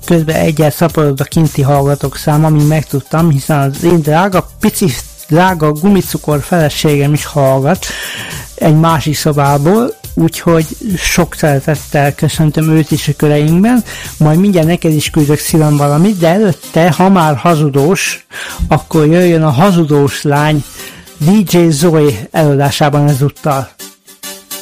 közben egyel szaporod a kinti hallgatók száma, amíg megtudtam, hiszen az én drága gumicukor feleségem is hallgat egy másik szobából, úgyhogy sok szeretettel köszöntöm őt is a köreinkben, majd mindjárt neked is küldök szívem valamit, de előtte, ha már hazudós, akkor jöjjön a hazudós lány DJ Zoe előadásában ezúttal.